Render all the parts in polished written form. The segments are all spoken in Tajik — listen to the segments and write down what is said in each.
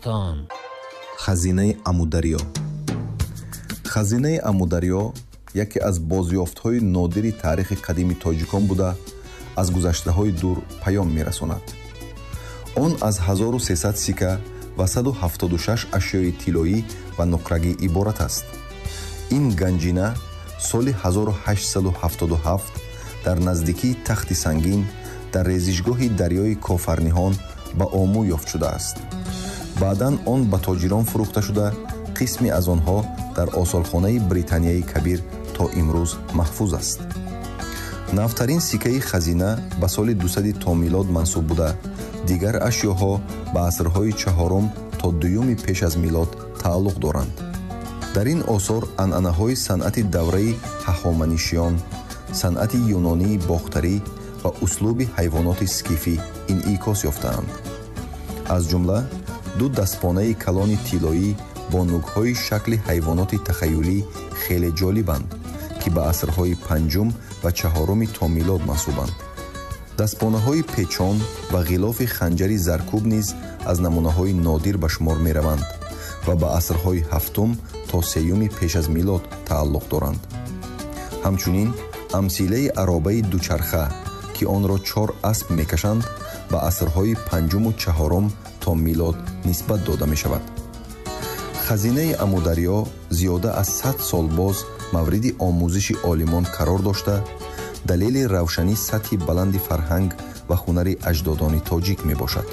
Turkiston. Хазинаи Амударё. Хазинаи Амударё яке аз бозёфтҳои нодири таърихи қадими тоҷикон буда аз гузаштаҳои дур паём мерасонад. Он аз 1300 сика ва 176 ашёи тиллоӣ ва нуқрагӣ иборат аст. Ин ганҷина соли 1877 дар наздикии Тахти Сангин дар резишгоҳи дарёи Кофарниҳон ба омӯ ёфт шудааст. баъдан он ба тоҷирон фурӯхта шуда, қисми аз онҳо дар осолхонаи Британияи Кабир то имрӯз маҳфуз аст. навтарин сикаи хазина ба соли 200 то милод мансуб буда, дигар ашёҳо ба асрҳои 4 то 2 пеш аз милод тааллуқ доранд. дар ин осор анъанаҳои санъати давраи ҳахоманишиён, санъати юнонии бохтарӣ ва услуби ҳайвоноти скифӣ инъикос ёфтаанд. аз ҷумла ду дастпонаи калони тиллоӣ бо нугҳои шакли ҳайвоноти тахайюлӣ хеле ҷолибанд, ки ба асрҳои 5 ва 4 то милод мансубанд. дастпонаҳои печон ва ғилофи ханҷари заркуб низ аз намунаҳои нодир ба шумор мераванд ва ба асрҳои 7 то 3 пеш аз милод тааллуқ доранд. ҳамчунин амсилаи аробаи дучарха, ки онро 4 асп мекашанд, ба асрҳои 5 ва 4 то милод нисбат дода мешавад. хазинаи Амударё зиёда аз 100 сол боз мавриди омӯзиши олимон қарор дошта, далели равшани сатҳи баланди фарҳанг ва ҳунари аҷдодони тоҷик мебошад.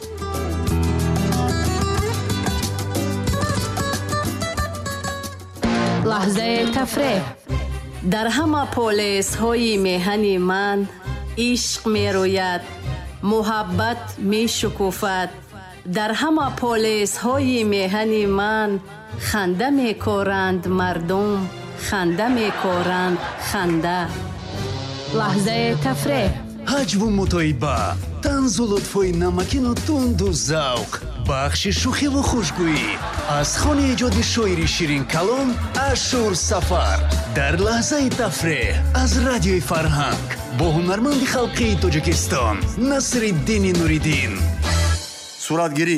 лаҳзаи тафреҳ. дар ҳама полисҳои меҳани ман ишқ мерӯяд, муҳаббат мешукуфад. дар ҳама полисҳои меҳани ман ханда мекоранд мардум, ханда мекоранд ханда. лаҳзаи тафреҳ. ҳаҷву мутоиба, танзу лутфои намакину тунду завқ, бахши шӯхиву хушгӯӣ аз хони эҷоди шоири ширин калом Ашур Сафар дар лаҳзаи тафреҳ аз радиои Фарҳанг бо ҳунарманди халқии Тоҷикистон Насриддини Нуриддин. суратгирӣ.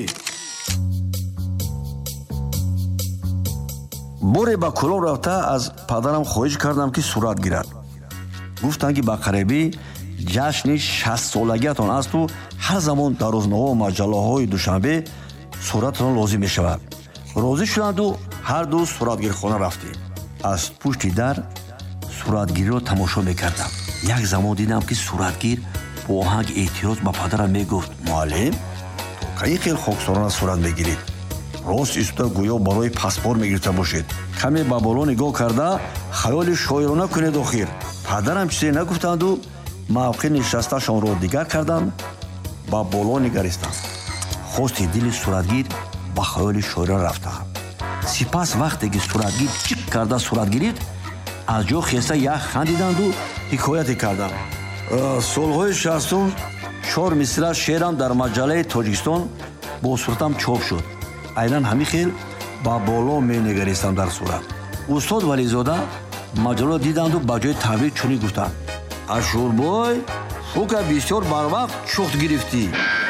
боре ба кӯлон рафта аз падарам хоҳиш кардам ки сурат гирад. гуфтанд ки ба қаребӣ ҷашни 60-солагиатон асту ҳар замон дар рӯзнома ва маҷаллаҳои душанбе сурататон лозим мешавад. розӣ шуданду ҳар ду суратгирхона рафтем. аз пушти дар суратгириро тамошо мекардам. як замон дидам ки суратгир бо оҳанги эътироз ба падарам мегуфт: муаллим, то каи хел хоксорона сурат мегиред? рост истода гӯё барои паспорт мегирифта бошед. каме ба боло нигоҳ карда хаёли шоирона кунед охир. падарам чизе нагуфтанду мавқеъ нишасташонро дигар карданд, ба боло нигаристанд. хости дили суратгир ба хаёли шоирона рафтанд. сипас вақте ки суратгир чик карда сурат гирифт, аз ҷо хеста як хандиданду ҳикояте карданд. солҳои 60 4 мисра шеърам дар маҷаллаи Тоҷикистон бо суратам чоп шуд. айнан ҳамин хел ба боло менигаристам дар сурат. устод Вализода маҷалларо диданду ба ҷои табрик чунин гуфтанд: Ашурбой, шука бисёр барвақт чухт гирифтӣ.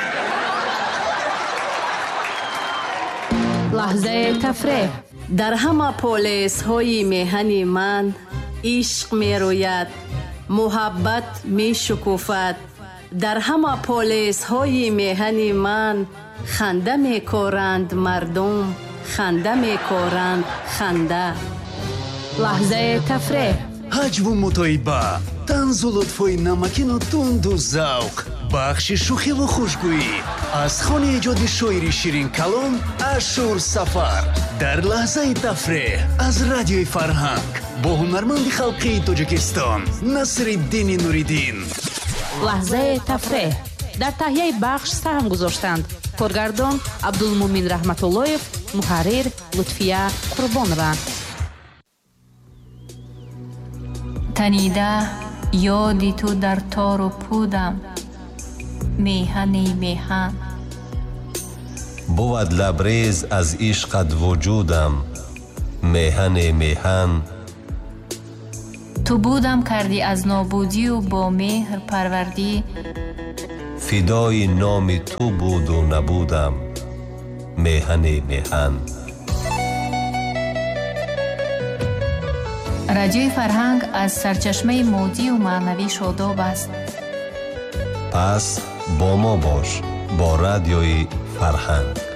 лаҳзаи тафреҳ. дар ҳама полисҳои меҳани ман ишқ мерӯяд, муҳаббат мешукуфад. дар ҳама полисҳои меҳани ман ханда мекоранд мардум, ханда мекоранд ханда. лаҳзаи тафреҳ. ҳаҷву мутоиба, танзу лутфои намакину тунду завқ, бахши шӯхиву хушгӯӣ аз хони эҷоди шоири ширин калом Ашур Сафар дар лаҳзаи тафреҳ аз радиои Фарҳанг бо ҳунарманди халқии Тоҷикистон Насриддини Нуриддин. лаҳзаи тафреҳ. дар таҳияи бахш саҳм гузоштанд коргардон Абдулмумин Раҳматуллоев, муҳаррир Лутфия Қурбонова. танида ёди ту дар тору пудам, меҳани меҳан. بود لبریز از عشقت وجودم، میهن میهن. تو بودم کردی از نابودی و با مهر پروردی. فدای نام تو بود و نبودم، меҳани меҳан. радиои фарҳанг аз сарчашмаи моддию маънавӣ шодоб аст. пас бо мо бош, бо радиои фарҳанг.